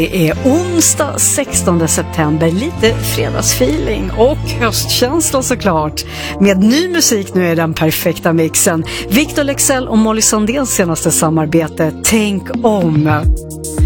Det är onsdag 16 september, lite fredagsfeeling och höstkänsla såklart. Med ny musik nu är den perfekta mixen. Victor Leksell och Molly Sandéns senaste samarbete, Tänk om.